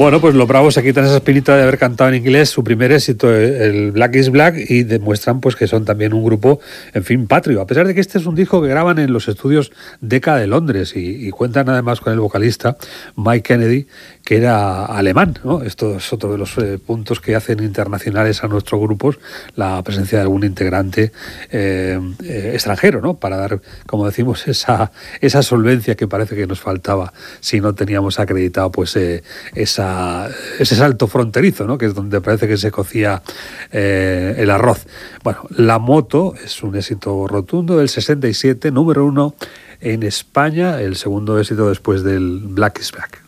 Bueno, pues los Bravos se quitan esa espinita de haber cantado en inglés su primer éxito, el Black is Black, y demuestran pues que son también un grupo, en fin, patrio, a pesar de que este es un disco que graban en los estudios Decca de Londres y cuentan además con el vocalista Mike Kennedy, que era alemán, ¿no? Esto es otro de los puntos que hacen internacionales a nuestros grupos, la presencia de algún integrante extranjero, ¿no? Para dar, como decimos, esa solvencia que parece que nos faltaba si no teníamos acreditado pues ese salto fronterizo, ¿no? Que es donde parece que se cocía el arroz. Bueno, La Moto es un éxito rotundo del 67, número 1 en España, el segundo éxito después del Black is Back.